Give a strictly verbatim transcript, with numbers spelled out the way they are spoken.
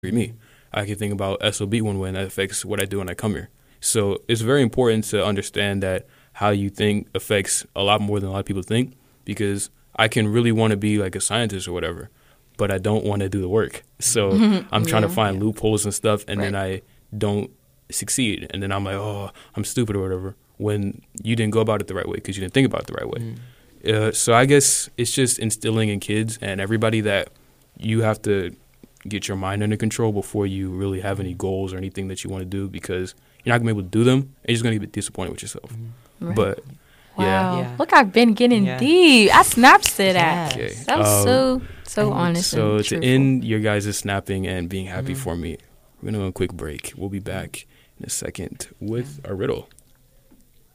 me. I can think about S O B one way, and that affects what I do when I come here. So it's very important to understand that how you think affects a lot more than a lot of people think, because I can really want to be like a scientist or whatever, but I don't want to do the work. So I'm trying Yeah. to find loopholes and stuff, and then Right. I don't succeed. And then I'm like, oh, I'm stupid or whatever, when you didn't go about it the right way because you didn't think about it the right way. Uh, so I guess it's just instilling in kids and everybody that you have to get your mind under control before you really have any goals or anything that you want to do, because you're not going to be able to do them, and you're just going to get disappointed with yourself. Right. But, Wow. yeah. Yeah. Look, I've been getting Yeah. deep. I snapped to that. Yes. Okay. That was Um, so, so honest So and to truthful. end your guys' snapping and being happy Mhm. for me, we're going to go on a quick break. We'll be back in a second with a riddle.